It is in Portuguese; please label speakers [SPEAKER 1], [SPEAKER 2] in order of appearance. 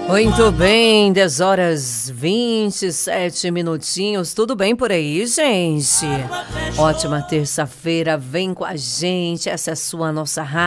[SPEAKER 1] Muito bem, 10 horas 27 minutinhos. Tudo bem por aí, gente? Ótima terça-feira, vem com a gente. Essa é a nossa rádio.